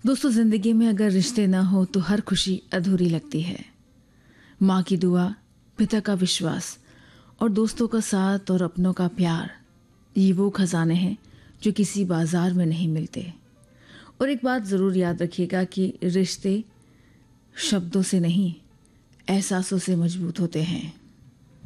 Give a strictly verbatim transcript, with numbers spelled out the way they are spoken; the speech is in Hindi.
दोस्तों, ज़िंदगी में अगर रिश्ते ना हो तो हर खुशी अधूरी लगती है। माँ की दुआ, पिता का विश्वास और दोस्तों का साथ और अपनों का प्यार, ये वो खजाने हैं जो किसी बाजार में नहीं मिलते। और एक बात ज़रूर याद रखिएगा कि रिश्ते शब्दों से नहीं, एहसासों से मजबूत होते हैं।